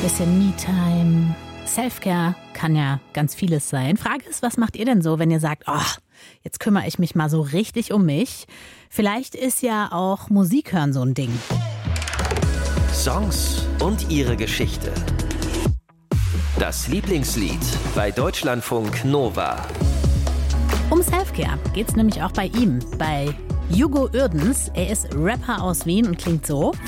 bisschen Me-Time. Self-Care kann ja ganz vieles sein. Frage ist, was macht ihr denn so, wenn ihr sagt, jetzt kümmere ich mich mal so richtig um mich? Vielleicht ist ja auch Musik hören so ein Ding. Songs und ihre Geschichte. Das Lieblingslied bei Deutschlandfunk Nova. Um Self-Care geht's nämlich auch bei ihm, bei Hugo Uerdens. Er ist Rapper aus Wien und klingt so.